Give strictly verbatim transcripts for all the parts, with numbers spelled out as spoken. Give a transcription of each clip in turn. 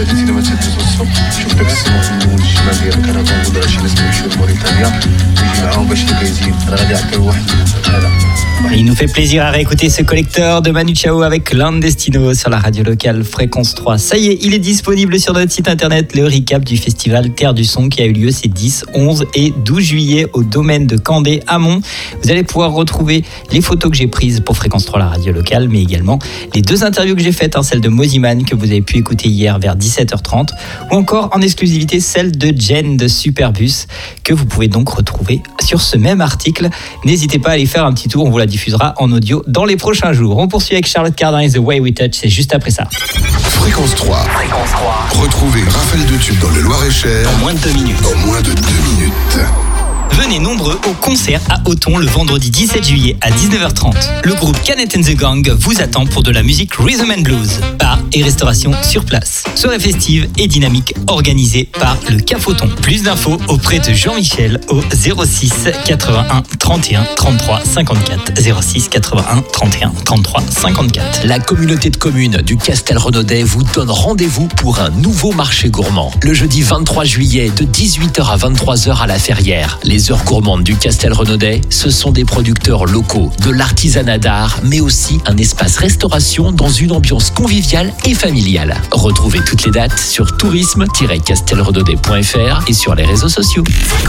صديقي لما تهدز الصبح شوف لك السماء النون الشمال ديالك انا كنقول راه شي ناس كيمشيو لموريتانيا يجي معاهم باش تكايزين راه غادي يعطيو واحد هذا. Il nous fait plaisir à réécouter ce collecteur de Manu Chao avec Clandestino sur la radio locale Fréquence trois. Ça y est, il est disponible sur notre site internet, le recap du festival Terre du Son qui a eu lieu ces dix, onze et douze juillet au domaine de Candé à Mont. Vous allez pouvoir retrouver les photos que j'ai prises pour Fréquence trois, la radio locale, mais également les deux interviews que j'ai faites, hein, celle de Moziman que vous avez pu écouter hier vers dix-sept heures trente, ou encore en exclusivité celle de Jen de Superbus que vous pouvez donc retrouver sur ce même article. N'hésitez pas à aller faire un petit tour, on vous la diffusera en audio dans les prochains jours. On poursuit avec Charlotte Cardin et The Way We Touch, c'est juste après ça. Fréquence trois. Fréquence trois. Retrouvez Raphaël de Tube dans le Loir-et-Cher En moins de deux minutes. En moins de deux minutes. Venez nombreux au concert à Othon le vendredi dix-sept juillet à dix-neuf heures trente. Le groupe Canet and the Gang vous attend pour de la musique Rhythm and Blues. Bar et restauration sur place. Soirée festive et dynamique organisée par le C A F Othon. Plus d'infos auprès de Jean-Michel au zéro six quatre-vingt-un trente et un trente-trois cinquante-quatre. zéro six quatre-vingt-un trente et un trente-trois cinquante-quatre. La communauté de communes du Castel-Renaudet vous donne rendez-vous pour un nouveau marché gourmand. Le jeudi vingt-trois juillet de dix-huit heures à vingt-trois heures à la Ferrière. Les heures gourmandes du Castel-Renaudet, ce sont des producteurs locaux, de l'artisanat d'art, mais aussi un espace restauration dans une ambiance conviviale et familiale. Retrouvez toutes les dates sur tourisme tiret castelrenaudet point f r et sur les réseaux sociaux.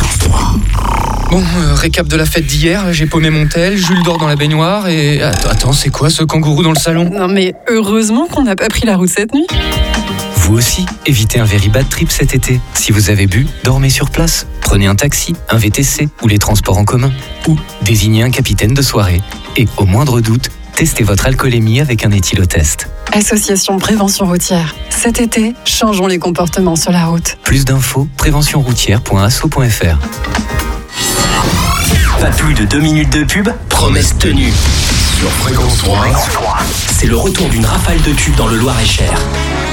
Bon, euh, récap de la fête d'hier, j'ai paumé mon tel, Jules dort dans la baignoire et... Attends, attends, c'est quoi ce kangourou dans le salon ? Non mais heureusement qu'on n'a pas pris la route cette nuit. Vous aussi, évitez un very bad trip cet été. Si vous avez bu, dormez sur place. Prenez un taxi, un V T C ou les transports en commun. Ou désignez un capitaine de soirée. Et au moindre doute, testez votre alcoolémie avec un éthylotest. Association Prévention Routière. Cet été, changeons les comportements sur la route. Plus d'infos, prévention routière point asso point f r. Pas plus de deux minutes de pub, promesse tenue. Sur Fréquence trois. C'est le retour d'une rafale de tubes dans le Loir-et-Cher.